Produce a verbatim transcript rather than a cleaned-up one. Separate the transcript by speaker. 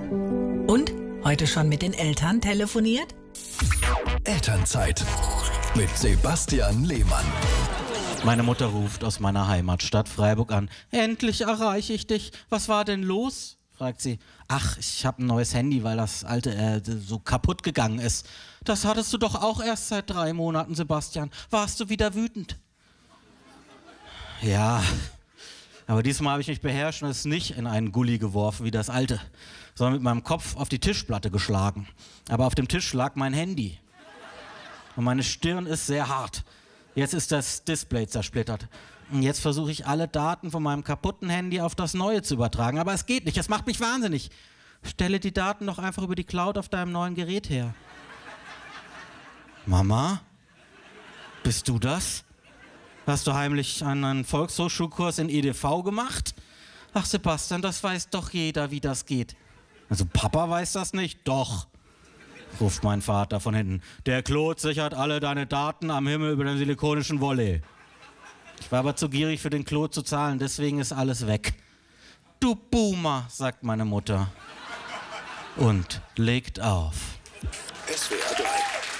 Speaker 1: Und? Heute schon mit den Eltern telefoniert?
Speaker 2: Elternzeit mit Sebastian Lehmann.
Speaker 3: Meine Mutter ruft aus meiner Heimatstadt Freiburg an. Endlich erreiche ich dich. Was war denn los? Fragt sie. Ach, ich habe ein neues Handy, weil das alte äh, so kaputt gegangen ist. Das hattest du doch auch erst seit drei Monaten, Sebastian. Warst du wieder wütend? Ja, aber diesmal habe ich mich beherrscht und es nicht in einen Gully geworfen wie das alte, sondern mit meinem Kopf auf die Tischplatte geschlagen. Aber auf dem Tisch lag mein Handy. Und meine Stirn ist sehr hart. Jetzt ist das Display zersplittert. Und jetzt versuche ich alle Daten von meinem kaputten Handy auf das neue zu übertragen. Aber es geht nicht, es macht mich wahnsinnig. Stelle die Daten doch einfach über die Cloud auf deinem neuen Gerät her. Mama? Bist du das? Hast du heimlich einen Volkshochschulkurs in E D V gemacht? Ach Sebastian, das weiß doch jeder, wie das geht. Also Papa weiß das nicht? Doch, ruft mein Vater von hinten. Der Claude sichert alle deine Daten am Himmel über dem silikonischen Volley. Ich war aber zu gierig für den Claude zu zahlen, deswegen ist alles weg. Du Boomer, sagt meine Mutter. Und legt auf.
Speaker 2: S W R drei